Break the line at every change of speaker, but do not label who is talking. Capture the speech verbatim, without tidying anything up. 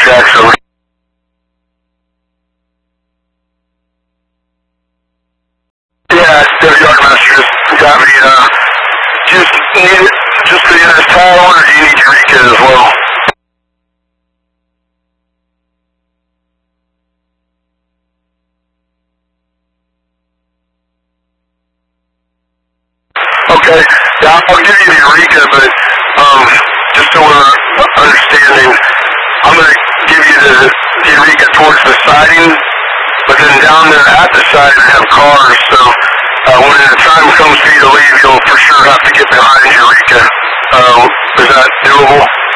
tracks over. Yeah, the Yardmaster just got me, uh, just need it just for the end of this tile, or do you need Eureka as well? Okay, yeah, I'll give you the Eureka, but, um, just so we're understanding, I'm going to give you the, the Eureka towards the siding, but then down there at the side we have cars, so uh, when the time comes for you to leave, you'll for sure have to get behind Eureka. Uh, is that doable?